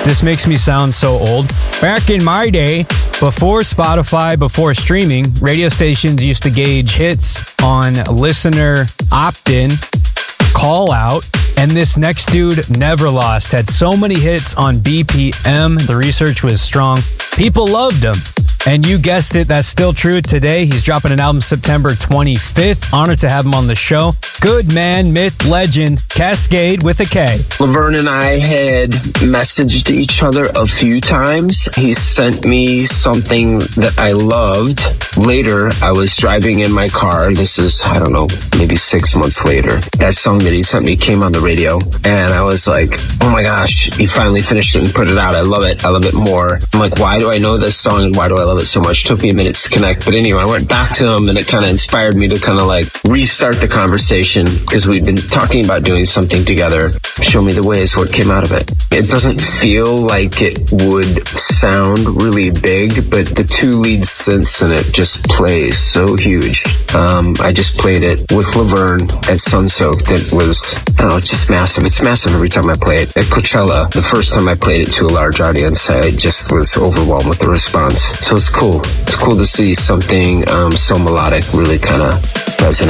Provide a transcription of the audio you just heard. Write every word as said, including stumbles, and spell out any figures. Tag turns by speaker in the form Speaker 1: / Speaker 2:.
Speaker 1: This makes me sound so old. Back in my day, before Spotify, before streaming, radio stations used to gauge hits on listener opt-in, call out, and this next dude, Neverlost, had so many hits on B P M. The research was strong. People loved him. And you guessed it, that's still true today. He's dropping an album September twenty-fifth. Honored to have him on the show. Good man, myth, legend, Cascade with a K.
Speaker 2: Laverne and I had messaged each other a few times. He sent me something that I loved. Later, I was driving in my car. This is, I don't know, maybe six months later. That song that he sent me came on the radio. And I was like, oh my gosh, he finally finished it and put it out. I love it. I love it more. I'm like, why do I know this song and why do I love it so much? It took me a minute to connect. But anyway, I went back to him and it kind of inspired me to kind of like restart the conversation because we'd been talking about doing something together. Show me the way is what came out of it. It doesn't feel like it would sound really big, but the two lead synths in it just play so huge. Um, I just played it with Laverne at Sunsoaked. It was, I don't know, it's just massive. It's massive every time I play it. At Coachella, the first time I played it to a large audience, I just was overwhelmed with the response. So it's cool. It's cool to see something um, so melodic really kind of resonate.